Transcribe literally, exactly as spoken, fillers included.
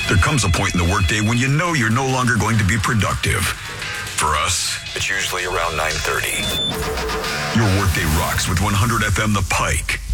There comes a point in the workday when you know you're no longer going to be productive. For us, it's usually around nine thirty. Your workday rocks with one hundred F M The Pike.